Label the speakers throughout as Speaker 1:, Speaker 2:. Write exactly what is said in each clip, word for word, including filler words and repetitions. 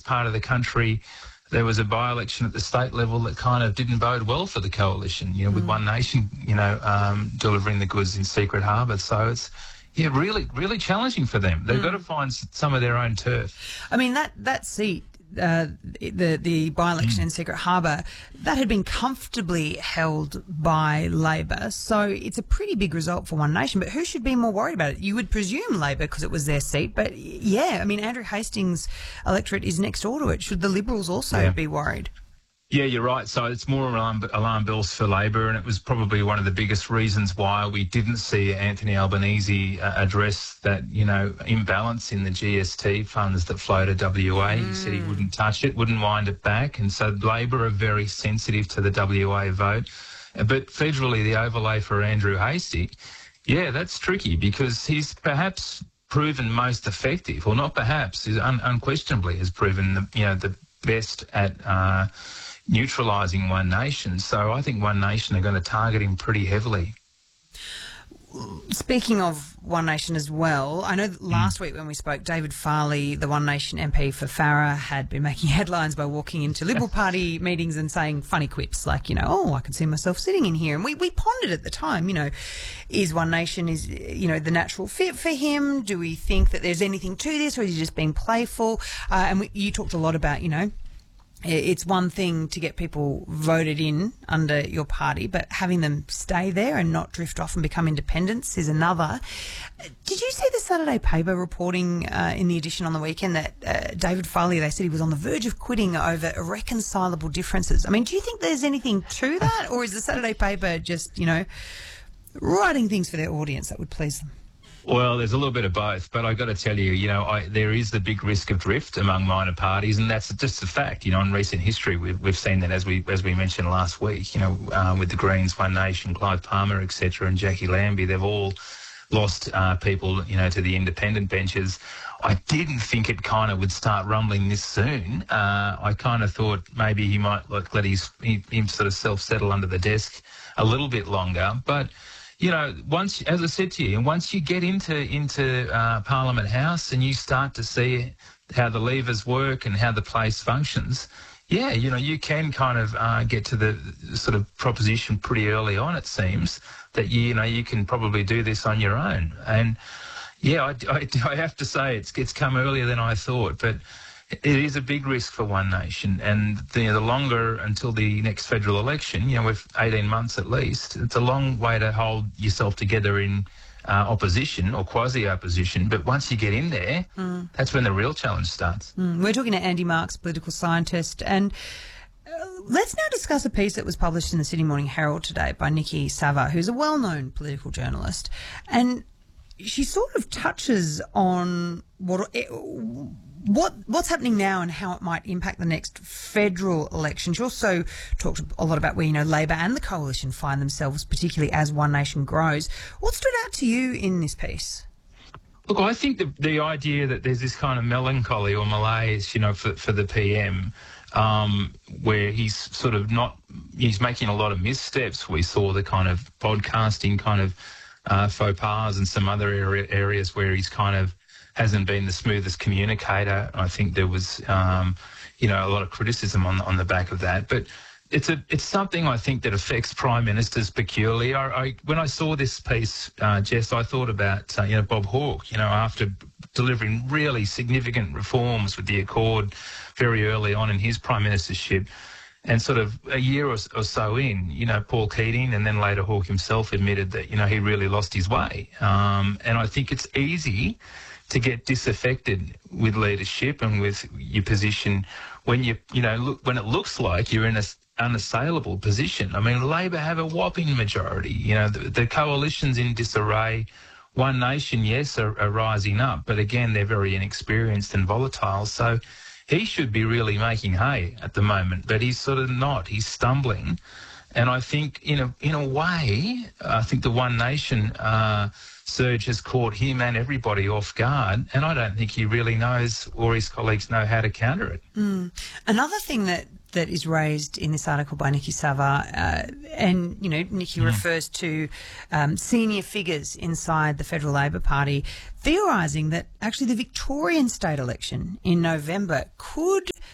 Speaker 1: part of the country, there was a by-election at the state level that kind of didn't bode well for the coalition, you know, with One Nation, you know, um, delivering the goods in Secret Harbour. So it's, yeah, really, really challenging for them. They've mm. got to find some of their own turf.
Speaker 2: I mean, that, that seat, uh, the, the by-election mm. in Secret Harbour, that had been comfortably held by Labor. So it's a pretty big result for One Nation. But who should be more worried about it? You would presume Labor because it was their seat. But, yeah, I mean, Andrew Hastings' electorate is next door to it. Should the Liberals also yeah. be worried?
Speaker 1: Yeah, you're right. So it's more alarm, alarm bells for Labor, and it was probably one of the biggest reasons why we didn't see Anthony Albanese uh, address that, you know, imbalance in the G S T funds that flow to W A. Mm. He said he wouldn't touch it, wouldn't wind it back, and so Labor are very sensitive to the W A vote. But federally, the overlay for Andrew Hastie, yeah, that's tricky because he's perhaps proven most effective, or not perhaps, is un- unquestionably has proven the, you know, the best at Uh, neutralising One Nation. So I think One Nation are going to target him pretty heavily.
Speaker 2: Speaking of One Nation as well, I know that last mm. week when we spoke, David Farley, the One Nation M P for Farrer, had been making headlines by walking into Liberal Party meetings and saying funny quips like, you know, oh, I can see myself sitting in here. And we, we pondered at the time, you know, is One Nation, is, you know, the natural fit for him? Do we think that there's anything to this, or is he just being playful? Uh, and we, you talked a lot about, you know, it's one thing to get people voted in under your party, but having them stay there and not drift off and become independents is another. Did you see the Saturday paper reporting uh, in the edition on the weekend that uh, David Farley, they said he was on the verge of quitting over irreconcilable differences? I mean, do you think there's anything to that, or is the Saturday paper just, you know, writing things for their audience that would please them?
Speaker 1: Well, there's a little bit of both, but I've got to tell you, you know, I, there is the big risk of drift among minor parties, and that's just a fact. You know, in recent history, we've, we've seen that, as we as we mentioned last week, you know, uh, with the Greens, One Nation, Clive Palmer, et cetera, and Jackie Lambie, they've all lost uh, people, you know, to the independent benches. I didn't think it kind of would start rumbling this soon. Uh, I kind of thought maybe he might like, let his, him sort of self-settle under the desk a little bit longer, but you know, once, as I said to you, once you get into into uh, Parliament House and you start to see how the levers work and how the place functions, yeah, you know, you can kind of uh, get to the sort of proposition pretty early on, it seems, that, you know, you can probably do this on your own. And, yeah, I, I, I have to say it's, it's come earlier than I thought, but it is a big risk for One Nation, and the, the longer until the next federal election, you know, with eighteen months at least, it's a long way to hold yourself together in uh, opposition or quasi-opposition. But once you get in there, mm. that's when the real challenge starts.
Speaker 2: Mm. We're talking to Andy Marks, political scientist, and uh, let's now discuss a piece that was published in the Sydney Morning Herald today by Nikki Sava, who's a well-known political journalist, and she sort of touches on what it, What what's happening now and how it might impact the next federal election. She also talked a lot about where, you know, Labor and the Coalition find themselves, particularly as One Nation grows. What stood out to you in this piece?
Speaker 1: Look, I think the the idea that there's this kind of melancholy or malaise, you know, for, for the P M, um, where he's sort of not, he's making a lot of missteps. We saw the kind of podcasting kind of uh, faux pas and some other area, areas where he's kind of hasn't been the smoothest communicator. I think there was, um, you know, a lot of criticism on on the back of that. But it's a it's something I think that affects prime ministers peculiarly. I, I when I saw this piece, uh, Jess, I thought about uh, you know Bob Hawke. You know, after delivering really significant reforms with the Accord very early on in his prime ministership, and sort of a year or, or so in, you know, Paul Keating and then later Hawke himself admitted that, you know, he really lost his way. Um, and I think it's easy to get disaffected with leadership and with your position when you, you know, look, when it looks like you're in a unassailable position. I mean, Labor have a whopping majority. You know, the, the coalition's in disarray. One Nation, yes, are, are rising up, but again, they're very inexperienced and volatile. So he should be really making hay at the moment, but he's sort of not. He's stumbling. And I think in a in a way, I think the One Nation uh, surge has caught him and everybody off guard, and I don't think he really knows or his colleagues know how to counter it.
Speaker 2: Mm. Another thing that, that is raised in this article by Nikki Sava, uh, and, you know, Nikki mm. refers to um, senior figures inside the Federal Labor Party theorising that actually the Victorian state election in November could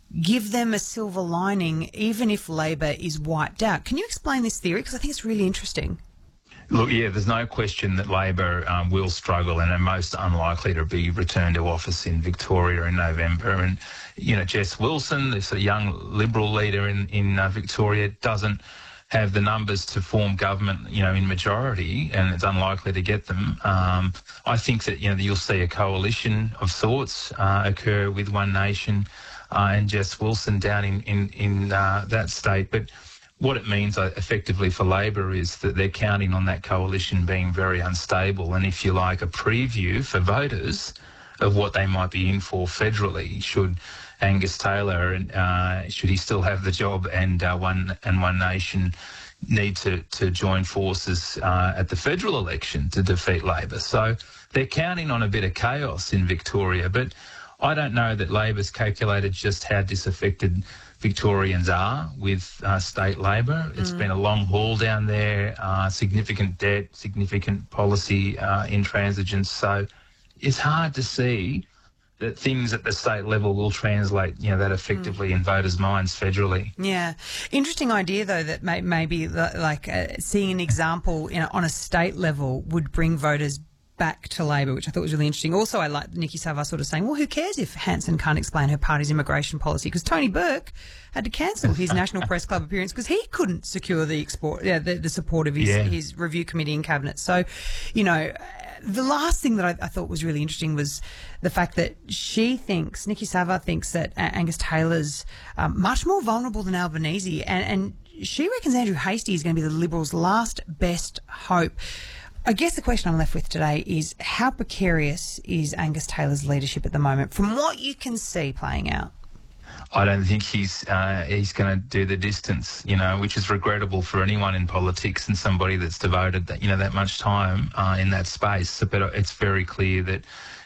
Speaker 2: give them a silver lining even if Labor is wiped out. Can you explain this theory? Because I think it's really interesting.
Speaker 1: Look, yeah, there's no question that Labor um, will struggle and are most unlikely to be returned to office in Victoria in November. And, you know, Jess Wilson, this young Liberal leader in, in uh, Victoria, doesn't have the numbers to form government, you know, in majority, and it's unlikely to get them. Um, I think that, you know, you'll see a coalition of sorts uh, occur with One Nation uh, and Jess Wilson down in, in, in uh, that state. But what it means uh, effectively for Labor is that they're counting on that coalition being very unstable and, if you like, a preview for voters of what they might be in for federally should Angus Taylor, uh, should he still have the job, and uh, One and One Nation need to, to join forces uh, at the federal election to defeat Labor. So they're counting on a bit of chaos in Victoria, but I don't know that Labor's calculated just how disaffected Victorians are with uh, state Labor. It's mm. been a long haul down there, uh, significant debt, significant policy uh, intransigence. So it's hard to see that things at the state level will translate, you know, that effectively mm. in voters' minds federally.
Speaker 2: Yeah. Interesting idea, though, that may, maybe like uh, seeing an example, you know, on a state level would bring voters back to Labor, which I thought was really interesting. Also, I like Nikki Savva sort of saying, well, who cares if Hanson can't explain her party's immigration policy? Because Tony Burke had to cancel his National Press Club appearance because he couldn't secure the, export, yeah, the, the support of his, yeah. his review committee in cabinet. So, you know, the last thing that I, I thought was really interesting was the fact that she thinks, Nikki Savva thinks that Angus Taylor's um, much more vulnerable than Albanese, and, and she reckons Andrew Hastie is going to be the Liberals' last best hope. I guess the question I'm left with today is how precarious is Angus Taylor's leadership at the moment from what you can see playing out?
Speaker 1: I don't think he's uh, he's going to do the distance, you know, which is regrettable for anyone in politics and somebody that's devoted that, you know, that much time uh, in that space. But it's very clear that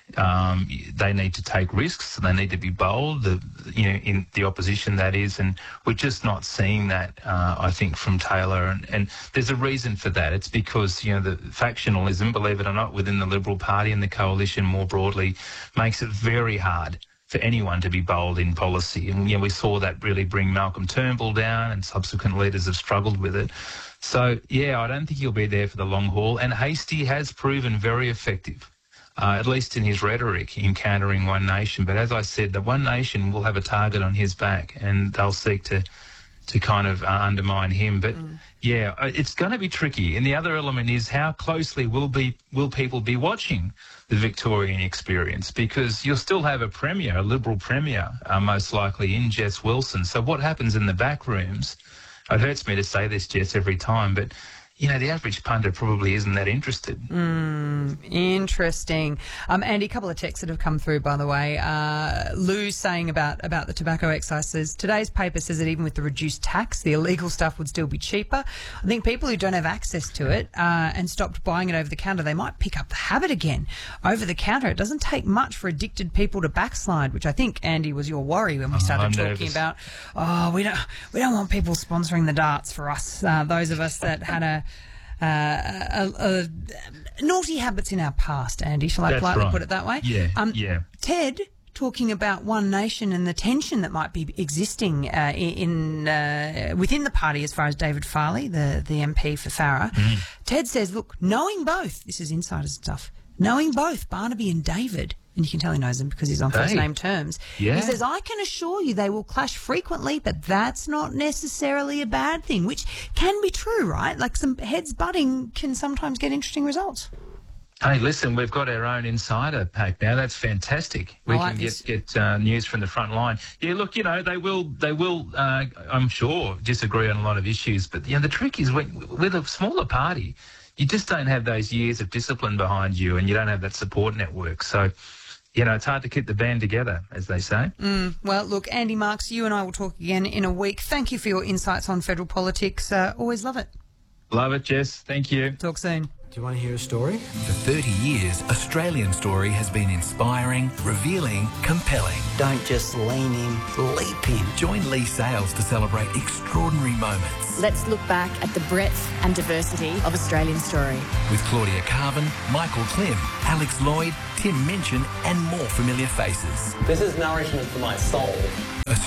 Speaker 1: um, they need to take risks. They need to be bold, the, you know, in the opposition that is. And we're just not seeing that, uh, I think, from Taylor. And, and there's a reason for that. It's because, you know, the factionalism, believe it or not, within the Liberal Party and the coalition more broadly makes it very hard for anyone to be bold in policy. And, you know, we saw that really bring Malcolm Turnbull down, and subsequent leaders have struggled with it. So, yeah, I don't think he'll be there for the long haul. And Hastie has proven very effective, uh, at least in his rhetoric, in countering One Nation. But as I said, the One Nation will have a target on his back, and they'll seek to to kind of uh, undermine him. But, mm. yeah, it's going to be tricky. And the other element is how closely will be will people be watching the Victorian experience, because you'll still have a premier, a Liberal premier, uh, most likely in Jess Wilson. So what happens in the back rooms, it hurts me to say this, Jess, every time, but, you know, the average punter probably isn't that interested.
Speaker 2: Mm, interesting. Um, Andy, a couple of texts that have come through, by the way. Uh, Lou saying about, about the tobacco excise says, today's paper says that even with the reduced tax, the illegal stuff would still be cheaper. I think people who don't have access to it uh, and stopped buying it over the counter, they might pick up the habit again. Over the counter, it doesn't take much for addicted people to backslide, which I think, Andy, was your worry when we started oh, talking nervous. about, oh, we don't, we don't want people sponsoring the darts for us, uh, those of us that had a Uh, uh, uh, naughty habits in our past, Andy, shall I
Speaker 1: That's
Speaker 2: politely
Speaker 1: right.
Speaker 2: put it that way?
Speaker 1: Yeah,
Speaker 2: um,
Speaker 1: yeah.
Speaker 2: Ted, talking about One Nation and the tension that might be existing uh, in uh, within the party as far as David Farley, the, the M P for Farah. Mm. Ted says, look, knowing both, this is insider stuff, knowing both Barnaby and David, and you can tell he knows them because he's on hey. first name terms. Yeah. He says, I can assure you they will clash frequently, but that's not necessarily a bad thing, which can be true, right? Like some heads butting can sometimes get interesting results.
Speaker 1: Hey, listen, we've got our own insider pack now. That's fantastic. We
Speaker 2: like
Speaker 1: can
Speaker 2: this.
Speaker 1: get get uh, news from the front line. Yeah, look, you know, they will, they will. Uh, I'm sure, disagree on a lot of issues, but you know, the trick is when, with a smaller party, you just don't have those years of discipline behind you, and you don't have that support network. So, you know, it's hard to keep the band together, as they say.
Speaker 2: Mm, well, look, Andy Marks, you and I will talk again in a week. Thank you for your insights on federal politics. Uh, always love it.
Speaker 1: Love it, Jess. Thank you.
Speaker 2: Talk soon.
Speaker 3: Do you want to hear a story?
Speaker 4: For thirty years, Australian Story has been inspiring, revealing, compelling.
Speaker 5: Don't just lean in, leap in.
Speaker 4: Join Lee Sales to celebrate extraordinary moments.
Speaker 6: Let's look back at the breadth and diversity of Australian Story.
Speaker 4: With Claudia Carvin, Michael Klim, Alex Lloyd, Tim Minchin and more familiar faces.
Speaker 7: This is nourishment for my soul.
Speaker 4: Australian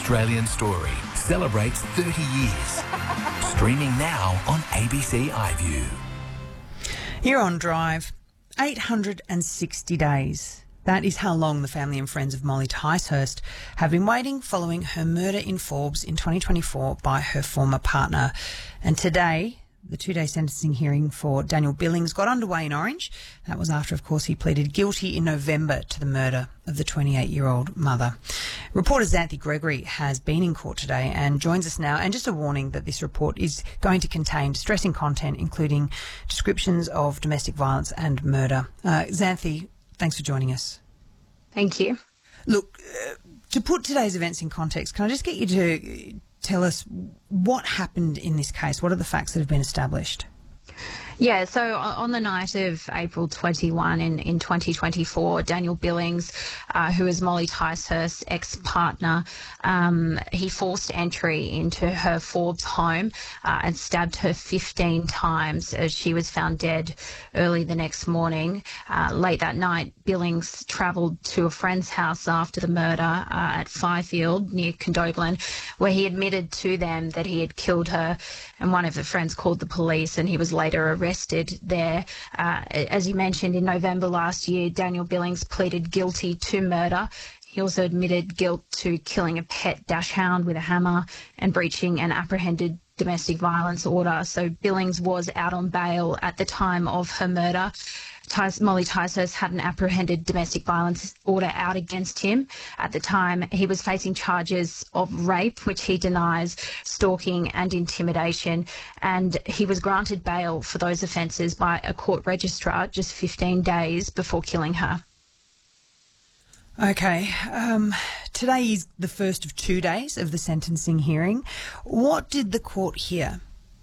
Speaker 4: Australian Story celebrates thirty years. Streaming now on A B C iView.
Speaker 2: Here on Drive, eight hundred sixty days. That is how long the family and friends of Molly Ticehurst have been waiting following her murder in Forbes in twenty twenty-four by her former partner. And today, the two-day sentencing hearing for Daniel Billings got underway in Orange. That was after, of course, he pleaded guilty in November to the murder of the twenty-eight-year-old mother. Reporter Xanthi Gregory has been in court today and joins us now. And just a warning that this report is going to contain distressing content, including descriptions of domestic violence and murder. Uh, Xanthi, thanks for joining us.
Speaker 3: Thank you.
Speaker 2: Look, uh, to put today's events in context, can I just get you to tell us what happened in this case? What are the facts that have been established?
Speaker 3: Yeah, so on the night of April twenty-first in, in twenty twenty-four, Daniel Billings, uh, who is Molly Ticehurst's ex-partner, um, he forced entry into her Forbes home uh, and stabbed her fifteen times as she was found dead early the next morning. Uh, late that night, Billings travelled to a friend's house after the murder uh, at Fifield near Condobolin, where he admitted to them that he had killed her, and one of the friends called the police and he was later arrested. Arrested there. Uh, as you mentioned, in November last year, Daniel Billings pleaded guilty to murder. He also admitted guilt to killing a pet dachshund with a hammer and breaching an apprehended domestic violence order. So Billings was out on bail at the time of her murder. Molly Ticehurst had an apprehended domestic violence order out against him. At the time, he was facing charges of rape, which he denies, stalking and intimidation, and he was granted bail for those offences by a court registrar just fifteen days before killing her.
Speaker 2: Okay, um, today is the first of two days of the sentencing hearing. What did the court hear?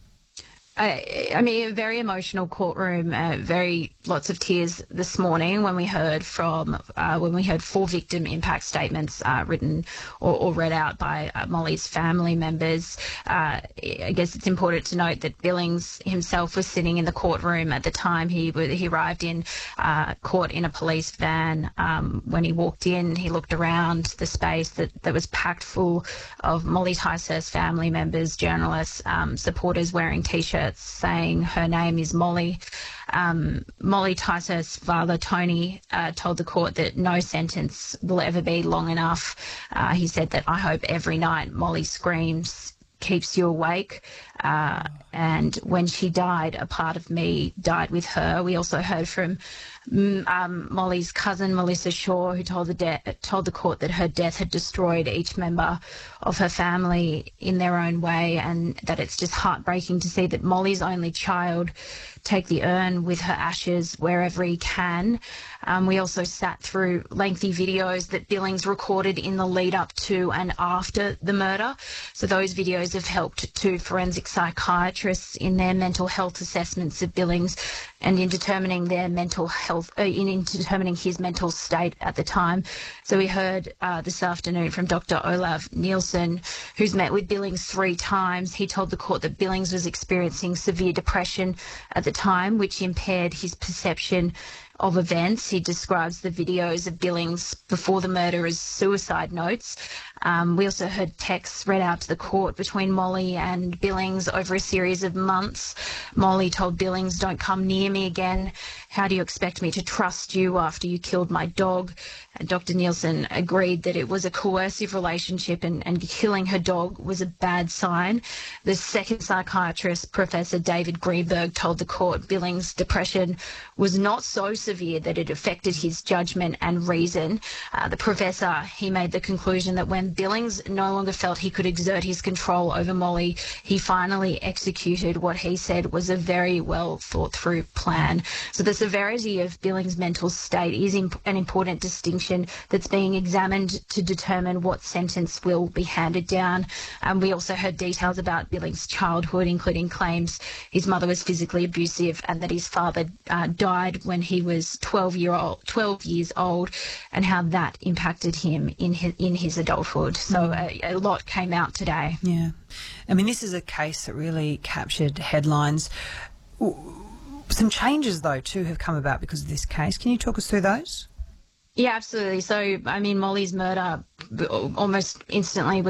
Speaker 3: Uh, I mean, a very emotional courtroom, uh, very lots of tears this morning when we heard from, uh, when we heard four victim impact statements uh, written or, or read out by uh, Molly's family members. Uh, I guess it's important to note that Billings himself was sitting in the courtroom at the time. He he arrived in uh, court in a police van. Um, when he walked in, he looked around the space that, that was packed full of Molly Ticehurst's family members, journalists, um, supporters wearing T-shirts saying her name is Molly. Um, Molly Ticehurst's father, Tony, uh, told the court that no sentence will ever be long enough. Uh, he said that, "I hope every night Molly screams keeps you awake." Uh, and when she died, a part of me died with her. We also heard from um, Molly's cousin, Melissa Shaw, who told the, de- told the court that her death had destroyed each member of her family in their own way, and that it's just heartbreaking to see that Molly's only child take the urn with her ashes wherever he can. Um, we also sat through lengthy videos that Billings recorded in the lead up to and after the murder. So those videos have helped to forensic psychiatrists in their mental health assessments of Billings and in determining their mental health, uh, in, in determining his mental state at the time. So we heard uh, this afternoon from Doctor Olav Nielsen, who's met with Billings three times. He told the court that Billings was experiencing severe depression at the time, which impaired his perception of events. He describes the videos of Billings before the murder as suicide notes. Um, we also heard texts read out to the court between Molly and Billings over a series of months. Molly told Billings, "Don't come near me again. How do you expect me to trust you after you killed my dog?" And Doctor Nielsen agreed that it was a coercive relationship and, and killing her dog was a bad sign. The second psychiatrist, Professor David Greenberg, told the court Billings' depression was not so severe that it affected his judgment and reason. Uh, the professor, he made the conclusion that when Billings no longer felt he could exert his control over Molly, he finally executed what he said was a very well thought through plan. So the severity of Billings' mental state is imp- an important distinction that's being examined to determine what sentence will be handed down. Um, we also heard details about Billings' childhood, including claims his mother was physically abusive and that his father uh, died when he was twelve year old, twelve years old, and how that impacted him in his, in his adulthood. So a, a lot came out today.
Speaker 2: Yeah. I mean, this is a case that really captured headlines. Some changes, though, too, have come about because of this case. Can you talk us through those?
Speaker 3: Yeah, absolutely. So, I mean, Molly's murder almost instantly